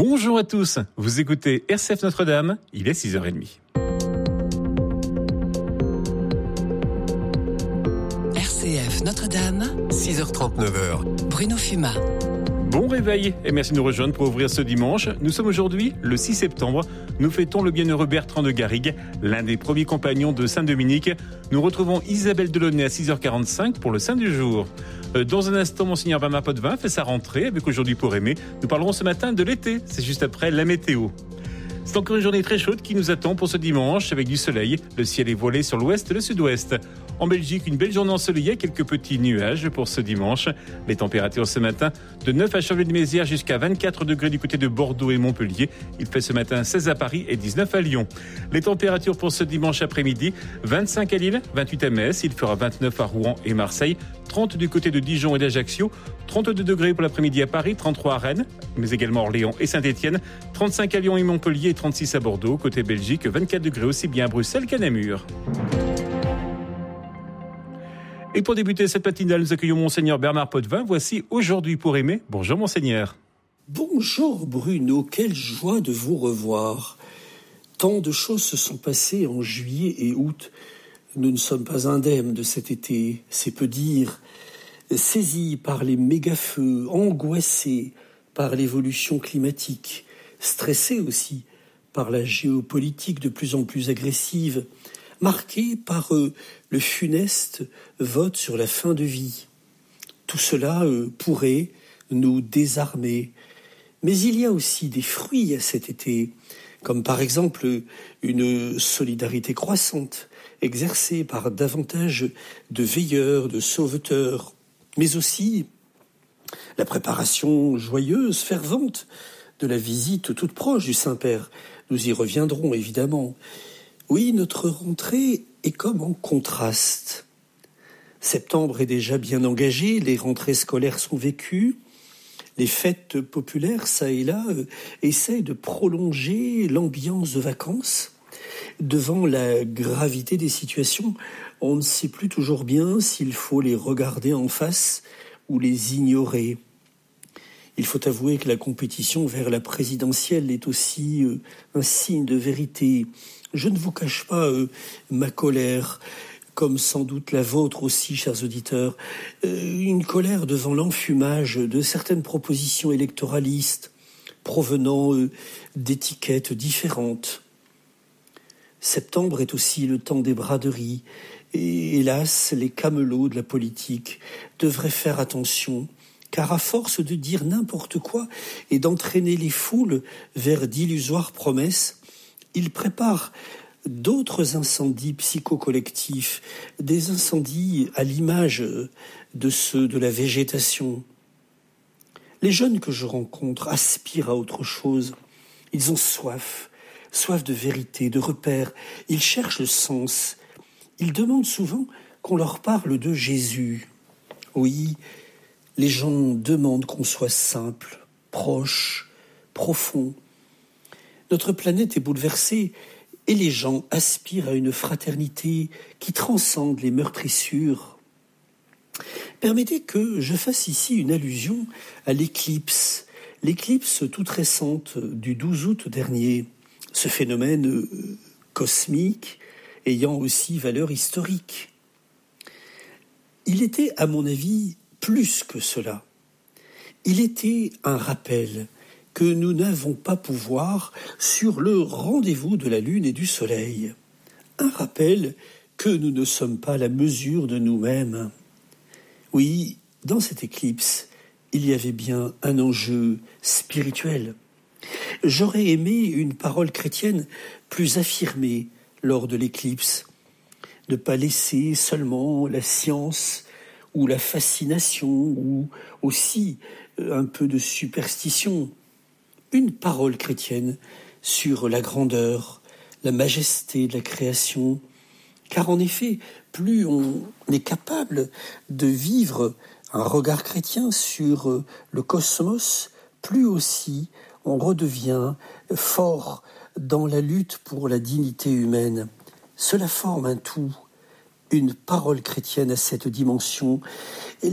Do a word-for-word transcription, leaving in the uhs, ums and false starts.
Bonjour à tous, vous écoutez R C F Notre-Dame, il est six heures trente. R C F Notre-Dame, six heures trente, neuf heures. Bruno Fumat. Bon réveil et merci de nous rejoindre pour ouvrir ce dimanche. Nous sommes aujourd'hui le six septembre. Nous fêtons le bienheureux Bertrand de Garrigues, l'un des premiers compagnons de Saint-Dominique. Nous retrouvons Isabelle Delaunay à six heures quarante-cinq pour le Saint du jour. Dans un instant, Monseigneur Bernard Potvin fait sa rentrée avec Aujourd'hui pour aimer. Nous parlerons ce matin de l'été, c'est juste après la météo. C'est encore une journée très chaude qui nous attend pour ce dimanche avec du soleil. Le ciel est voilé sur l'ouest et le sud-ouest. En Belgique, une belle journée ensoleillée, quelques petits nuages pour ce dimanche. Les températures ce matin de neuf à Chambly-de-Mézières jusqu'à vingt-quatre degrés du côté de Bordeaux et Montpellier. Il fait ce matin seize à Paris et dix-neuf à Lyon. Les températures pour ce dimanche après-midi, vingt-cinq à Lille, vingt-huit à Metz, il fera vingt-neuf à Rouen et Marseille, trente du côté de Dijon et d'Ajaccio, trente-deux degrés pour l'après-midi à Paris, trente-trois à Rennes, mais également Orléans et Saint-Étienne, trente-cinq à Lyon et Montpellier et trente-six à Bordeaux. Côté Belgique, vingt-quatre degrés aussi bien à Bruxelles qu'à Namur. Et pour débuter cette matinale, nous accueillons Monseigneur Bernard Potvin. Voici Aujourd'hui pour aimer. Bonjour Monseigneur. Bonjour Bruno, quelle joie de vous revoir. Tant de choses se sont passées en juillet et août. Nous ne sommes pas indemnes de cet été, c'est peu dire. Saisis par les méga-feux, angoissés par l'évolution climatique, stressés aussi par la géopolitique de plus en plus agressive, marqués par euh, le funeste vote sur la fin de vie. Tout cela euh, pourrait nous désarmer. Mais il y a aussi des fruits à cet été, comme par exemple une solidarité croissante, exercée par davantage de veilleurs, de sauveteurs, mais aussi la préparation joyeuse, fervente de la visite toute proche du Saint-Père. Nous y reviendrons évidemment. Oui, notre rentrée est comme en contraste. Septembre est déjà bien engagé, les rentrées scolaires sont vécues, les fêtes populaires, ça et là, euh, essayent de prolonger l'ambiance de vacances. Devant la gravité des situations, on ne sait plus toujours bien s'il faut les regarder en face ou les ignorer. Il faut avouer que la compétition vers la présidentielle est aussi euh, un signe de vérité. Je ne vous cache pas euh, ma colère, comme sans doute la vôtre aussi, chers auditeurs, euh, une colère devant l'enfumage de certaines propositions électoralistes provenant euh, d'étiquettes différentes. Septembre est aussi le temps des braderies, et hélas, les camelots de la politique devraient faire attention, car à force de dire n'importe quoi et d'entraîner les foules vers d'illusoires promesses, ils préparent d'autres incendies psychocollectifs, des incendies à l'image de ceux de la végétation. Les jeunes que je rencontre aspirent à autre chose. Ils ont soif, soif de vérité, de repères. Ils cherchent le sens. Ils demandent souvent qu'on leur parle de Jésus. Oui, les gens demandent qu'on soit simple, proche, profond. Notre planète est bouleversée et les gens aspirent à une fraternité qui transcende les meurtrissures. Permettez que je fasse ici une allusion à l'éclipse, l'éclipse toute récente du douze août dernier, ce phénomène cosmique ayant aussi valeur historique. Il était, à mon avis, plus que cela. Il était un rappel que nous n'avons pas pouvoir sur le rendez-vous de la Lune et du Soleil. Un rappel que nous ne sommes pas la mesure de nous-mêmes. Oui, dans cette éclipse, il y avait bien un enjeu spirituel. J'aurais aimé une parole chrétienne plus affirmée lors de l'éclipse. Ne pas laisser seulement la science ou la fascination ou aussi un peu de superstition. Une parole chrétienne sur la grandeur, la majesté de la création. Car en effet, plus on est capable de vivre un regard chrétien sur le cosmos, plus aussi on redevient fort dans la lutte pour la dignité humaine. Cela forme un tout, une parole chrétienne à cette dimension.